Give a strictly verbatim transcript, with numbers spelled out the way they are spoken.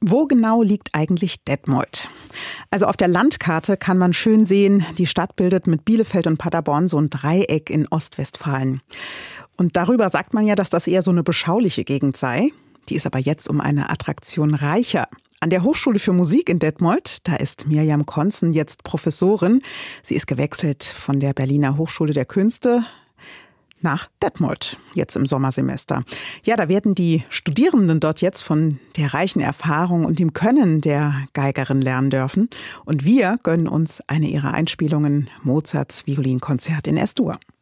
Wo genau liegt eigentlich Detmold? Also auf der Landkarte kann man schön sehen, die Stadt bildet mit Bielefeld und Paderborn so ein Dreieck in Ostwestfalen. Und darüber sagt man ja, dass das eher so eine beschauliche Gegend sei. Die ist aber jetzt um eine Attraktion reicher. An der Hochschule für Musik in Detmold, da ist Mirjam Konzen jetzt Professorin. Sie ist gewechselt von der Berliner Hochschule der Künste nach Detmold, jetzt im Sommersemester. Ja, da werden die Studierenden dort jetzt von der reichen Erfahrung und dem Können der Geigerin lernen dürfen. Und wir gönnen uns eine ihrer Einspielungen, Mozarts Violinkonzert in Es-Dur.